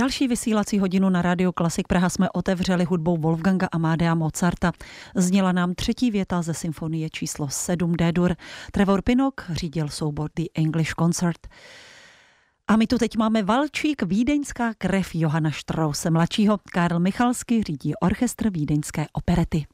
Další vysílací hodinu na Rádiu Klasik Praha jsme otevřeli hudbou Wolfganga Amadea Mozarta. Zněla nám třetí věta ze symfonie číslo 7 D-dur. Trevor Pinnock řídil soubor The English Concert. A my tu teď máme valčík Vídeňská krev Johanna Strausse mladšího. Karl Michalsky řídí orchestr Vídeňské operety.